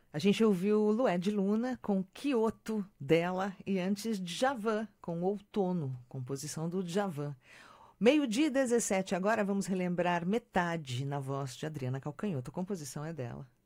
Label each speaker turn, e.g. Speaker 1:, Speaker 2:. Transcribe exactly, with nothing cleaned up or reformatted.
Speaker 1: A gente ouviu Lué de Luna com Kyoto dela e antes Djavan com Outono, composição do Djavan. Meio-dia e dezessete, agora vamos relembrar Metade na voz de Adriana Calcanhoto, a composição é dela.